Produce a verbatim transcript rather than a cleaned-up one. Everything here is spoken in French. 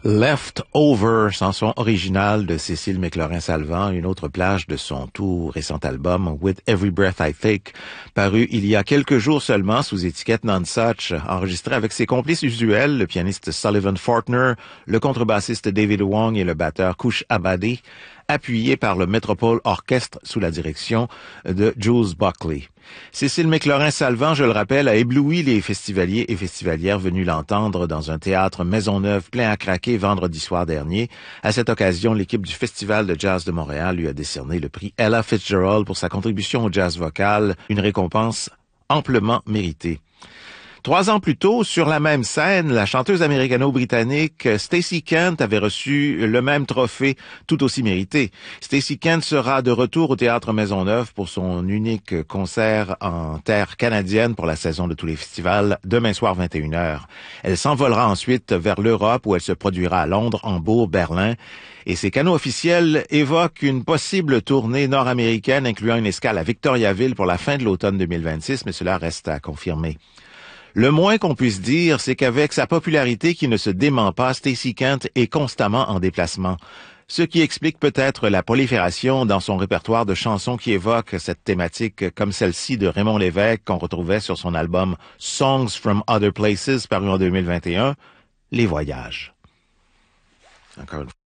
Leftover, chanson originale de Cécile McLaurin-Salvant, une autre plage de son tout récent album With Every Breath I Take, paru il y a quelques jours seulement sous étiquette Nonesuch, enregistré avec ses complices usuels, le pianiste Sullivan Fortner, le contrebassiste David Wong et le batteur Kush Abadi, appuyé par le Metropole Orchestre sous la direction de Jules Buckley. Cécile McLaurin-Salvant, je le rappelle, a ébloui les festivaliers et festivalières venus l'entendre dans un théâtre Maisonneuve plein à craquer vendredi soir dernier. À cette occasion, l'équipe du Festival de jazz de Montréal lui a décerné le prix Ella Fitzgerald pour sa contribution au jazz vocal, une récompense amplement méritée. Trois ans plus tôt, sur la même scène, la chanteuse américano-britannique Stacey Kent avait reçu le même trophée, tout aussi mérité. Stacey Kent sera de retour au Théâtre Maisonneuve pour son unique concert en terre canadienne pour la saison de tous les festivals, demain soir vingt et une heures. Elle s'envolera ensuite vers l'Europe où elle se produira à Londres, Hambourg, Berlin. Et ses canaux officiels évoquent une possible tournée nord-américaine incluant une escale à Victoriaville pour la fin de l'automne deux mille vingt-six, mais cela reste à confirmer. Le moins qu'on puisse dire, c'est qu'avec sa popularité qui ne se dément pas, Stacey Kent est constamment en déplacement. Ce qui explique peut-être la prolifération dans son répertoire de chansons qui évoquent cette thématique comme celle-ci de Raymond Lévesque qu'on retrouvait sur son album Songs from Other Places paru en deux mille vingt et un, Les Voyages. Encore une fois.